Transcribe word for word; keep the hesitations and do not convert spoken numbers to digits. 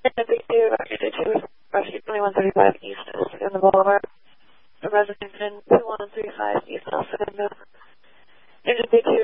Big two, Roger two, Rescue twenty-one thirty-five East, Elsinore Boulevard. The resident in two one three five East Elsinore. Engine Big two,